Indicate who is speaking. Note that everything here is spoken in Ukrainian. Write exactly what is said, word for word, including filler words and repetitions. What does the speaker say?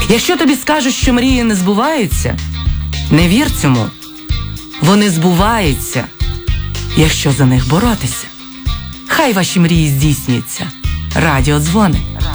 Speaker 1: Якщо тобі скажуть, що мрії не збуваються, не вір цьому. Вони збуваються, якщо за них боротися. Хай ваші мрії здійсняться. Радіодзвони.